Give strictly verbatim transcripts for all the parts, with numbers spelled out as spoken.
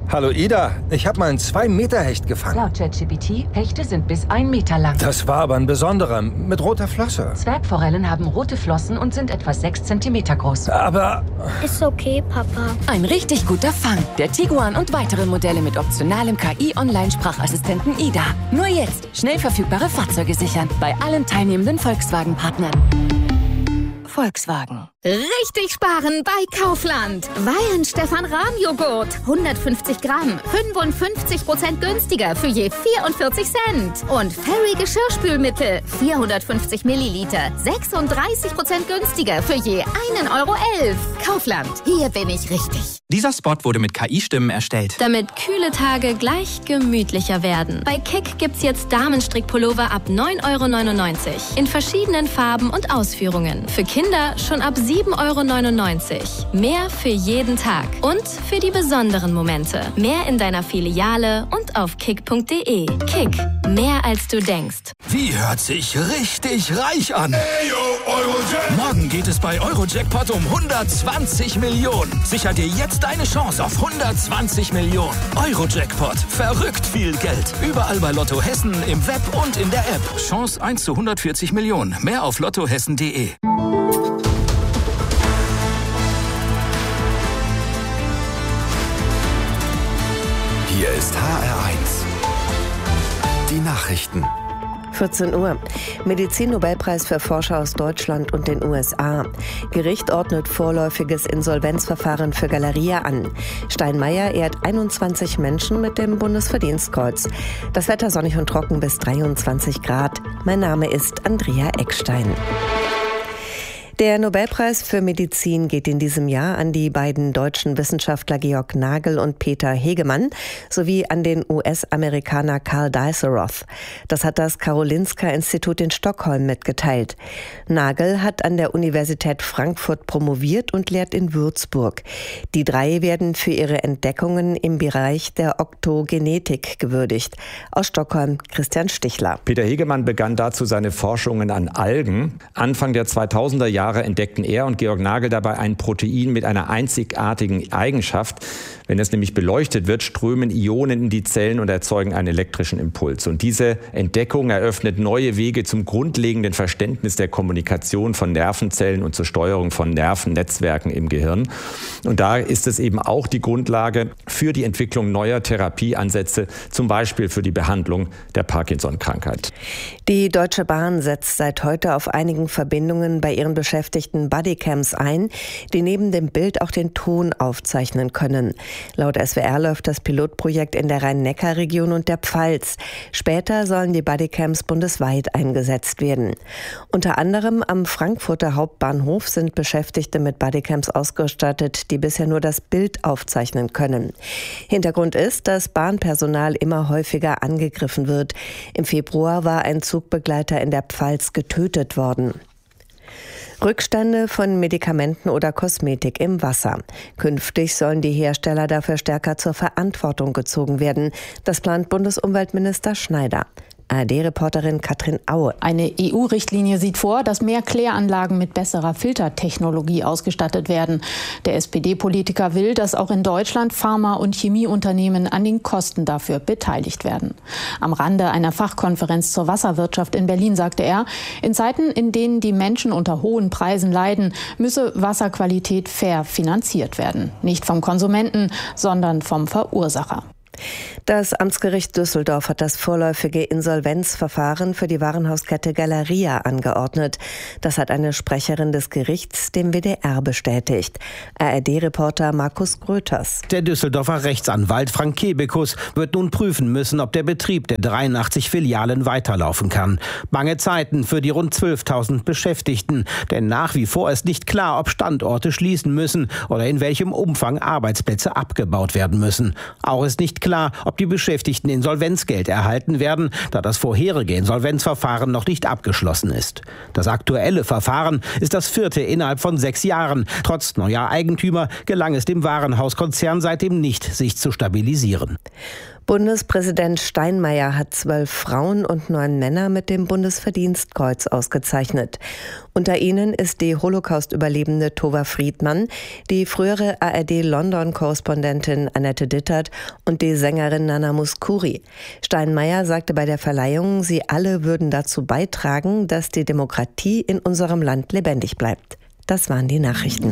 Hallo Ida, ich habe mal einen zwei Meter Hecht gefangen. Laut ChatGPT, Hechte sind bis ein Meter lang. Das war aber ein besonderer, mit roter Flosse. Zwergforellen haben rote Flossen und sind etwa sechs Zentimeter groß. Aber... Ist okay, Papa. Ein richtig guter Fang. Der Tiguan und weitere Modelle mit optionalem K I-Online-Sprachassistenten Ida. Nur jetzt schnell verfügbare Fahrzeuge sichern. Bei allen teilnehmenden Volkswagen-Partnern. Volkswagen. Richtig sparen bei Kaufland. Weihenstephan-Rahmjoghurt. hundertfünfzig Gramm. fünfundfünfzig Prozent günstiger für je vierundvierzig Cent. Und Fairy Geschirrspülmittel. vierhundertfünfzig Milliliter. sechsunddreißig Prozent günstiger für je einen Euro elf. Kaufland. Hier bin ich richtig. Dieser Spot wurde mit K I-Stimmen erstellt. Damit kühle Tage gleich gemütlicher werden. Bei Kick gibt's jetzt Damenstrickpullover ab neun Euro neunundneunzig. In verschiedenen Farben und Ausführungen. Für Kinder schon ab sieben Euro neunundneunzig. Mehr für jeden Tag. Und für die besonderen Momente. Mehr in deiner Filiale und auf kick punkt de. Kick. Mehr als du denkst. Wie hört sich richtig reich an? Hey, yo, Eurojackpot. Morgen geht es bei Eurojackpot um hundertzwanzig Millionen. Sicher dir jetzt deine Chance auf hundertzwanzig Millionen. Eurojackpot. Verrückt viel Geld. Überall bei Lotto Hessen, im Web und in der App. Chance eins zu hundertvierzig Millionen. Mehr auf lottohessen punkt de. Hier ist H R eins. Die Nachrichten. vierzehn Uhr. Medizin-Nobelpreis für Forscher aus Deutschland und den U S A. Gericht ordnet vorläufiges Insolvenzverfahren für Galeria an. Steinmeier ehrt einundzwanzig Menschen mit dem Bundesverdienstkreuz. Das Wetter sonnig und trocken bis dreiundzwanzig Grad. Mein Name ist Andrea Eckstein. Der Nobelpreis für Medizin geht in diesem Jahr an die beiden deutschen Wissenschaftler Georg Nagel und Peter Hegemann sowie an den U S-Amerikaner Karl Dies-Roth. Das hat das Karolinska-Institut in Stockholm mitgeteilt. Nagel hat an der Universität Frankfurt promoviert und lehrt in Würzburg. Die drei werden für ihre Entdeckungen im Bereich der Oktogenetik gewürdigt. Aus Stockholm Christian Stichler. Peter Hegemann begann dazu seine Forschungen an Algen. Anfang der zweitausender Jahre entdeckten er und Georg Nagel dabei ein Protein mit einer einzigartigen Eigenschaft. Wenn es nämlich beleuchtet wird, strömen Ionen in die Zellen und erzeugen einen elektrischen Impuls. Und diese Entdeckung eröffnet neue Wege zum grundlegenden Verständnis der Kommunikation von Nervenzellen und zur Steuerung von Nervennetzwerken im Gehirn. Und da ist es eben auch die Grundlage für die Entwicklung neuer Therapieansätze, zum Beispiel für die Behandlung der Parkinson-Krankheit. Die Deutsche Bahn setzt seit heute auf einigen Verbindungen bei ihren Beschäftigten Bodycams ein, die neben dem Bild auch den Ton aufzeichnen können. Laut S W R läuft das Pilotprojekt in der Rhein-Neckar-Region und der Pfalz. Später sollen die Bodycams bundesweit eingesetzt werden. Unter anderem am Frankfurter Hauptbahnhof sind Beschäftigte mit Bodycams ausgestattet, die bisher nur das Bild aufzeichnen können. Hintergrund ist, dass Bahnpersonal immer häufiger angegriffen wird. Im Februar war ein Zugbegleiter in der Pfalz getötet worden. Rückstände von Medikamenten oder Kosmetik im Wasser. Künftig sollen die Hersteller dafür stärker zur Verantwortung gezogen werden. Das plant Bundesumweltminister Schneider. A R D-Reporterin Katrin Aue. Eine E U-Richtlinie sieht vor, dass mehr Kläranlagen mit besserer Filtertechnologie ausgestattet werden. Der S P D-Politiker will, dass auch in Deutschland Pharma- und Chemieunternehmen an den Kosten dafür beteiligt werden. Am Rande einer Fachkonferenz zur Wasserwirtschaft in Berlin sagte er, in Zeiten, in denen die Menschen unter hohen Preisen leiden, müsse Wasserqualität fair finanziert werden. Nicht vom Konsumenten, sondern vom Verursacher. Das Amtsgericht Düsseldorf hat das vorläufige Insolvenzverfahren für die Warenhauskette Galeria angeordnet. Das hat eine Sprecherin des Gerichts dem W D R bestätigt. A R D-Reporter Markus Gröters. Der Düsseldorfer Rechtsanwalt Frank Kebekus wird nun prüfen müssen, ob der Betrieb der dreiundachtzig Filialen weiterlaufen kann. Bange Zeiten für die rund zwölftausend Beschäftigten, denn nach wie vor ist nicht klar, ob Standorte schließen müssen oder in welchem Umfang Arbeitsplätze abgebaut werden müssen. Auch ist nicht klar, ob die Beschäftigten Insolvenzgeld erhalten werden, da das vorherige Insolvenzverfahren noch nicht abgeschlossen ist. Das aktuelle Verfahren ist das vierte innerhalb von sechs Jahren. Trotz neuer Eigentümer gelang es dem Warenhauskonzern seitdem nicht, sich zu stabilisieren. Bundespräsident Steinmeier hat zwölf Frauen und neun Männer mit dem Bundesverdienstkreuz ausgezeichnet. Unter ihnen ist die Holocaust-Überlebende Tova Friedmann, die frühere A R D-London-Korrespondentin Annette Dittert und die Sängerin Nana Mouskouri. Steinmeier sagte bei der Verleihung, sie alle würden dazu beitragen, dass die Demokratie in unserem Land lebendig bleibt. Das waren die Nachrichten.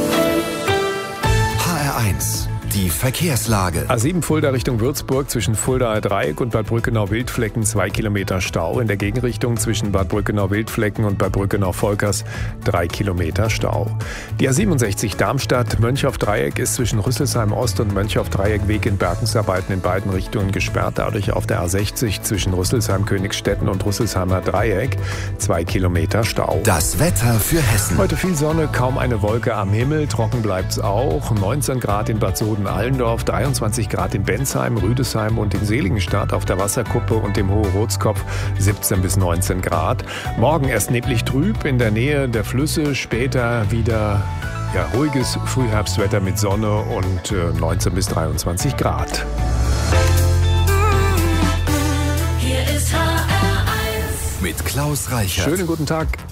H R eins. Die Verkehrslage. A sieben Fulda Richtung Würzburg zwischen Fuldaer Dreieck und Bad Brückenau-Wildflecken zwei Kilometer Stau. In der Gegenrichtung zwischen Bad Brückenau-Wildflecken und Bad Brückenau-Volkers drei Kilometer Stau. Die A siebenundsechzig Darmstadt-Mönchhoff-Dreieck ist zwischen Rüsselsheim Ost und Mönchhoff-Dreieck Weg in Bergungsarbeiten in beiden Richtungen gesperrt. Dadurch auf der A sechzig zwischen Rüsselsheim-Königstetten und Rüsselsheimer Dreieck zwei Kilometer Stau. Das Wetter für Hessen. Heute viel Sonne, kaum eine Wolke am Himmel. Trocken bleibt's auch. neunzehn Grad in Bad Soden Allendorf, dreiundzwanzig Grad in Bensheim, Rüdesheim und in Seligenstadt auf der Wasserkuppe und dem Hohe Rotskopf siebzehn bis neunzehn Grad. Morgen erst neblig trüb in der Nähe der Flüsse, später wieder ja, ruhiges Frühherbstwetter mit Sonne und äh, neunzehn bis dreiundzwanzig Grad. Hier ist H R eins mit Klaus Reichert. Schönen guten Tag.